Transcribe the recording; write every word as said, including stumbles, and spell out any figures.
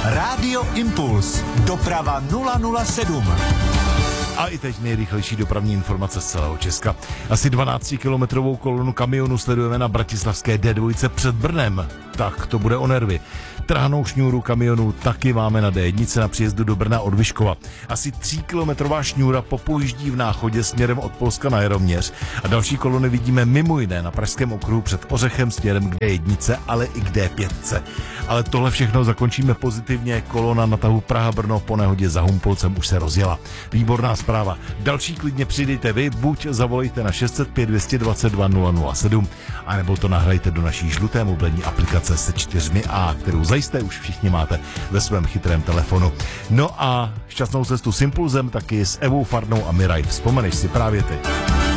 Rádio Impuls. Doprava nula nula sedm. A i teď nejrychlejší dopravní informace z celého Česka. Asi dvanáctikilometrovou kolonu kamionů sledujeme na bratislavské D dva před Brnem. Tak to bude o nervy. Trhanou šňůru kamionů taky máme na D jedna na příjezdu do Brna od Vyškova. Asi tříkilometrová šňůra popojíždí v Náchodě směrem od Polska na Jaroměř. A další kolony vidíme mimo jiné na Pražském okruhu před Ořechem směrem k D jedna, ale i k D pět. Ale tohle všechno zakončíme pozitivně. Kolona na tahu Praha-Brno po nehodě za Humpolcem už se rozjela. Výborná zpráva. Další klidně přidejte vy, buď zavolejte na šest set pět dvě stě dvacet dva nula nula sedm, anebo to nahrajte do naší žluté mobilní aplikace se čtyřmi A, kterou zajisté už všichni máte ve svém chytrém telefonu. No a šťastnou cestu s Impulzem taky s Evou Farnou a Miraj. Vzpomeneš si právě ty.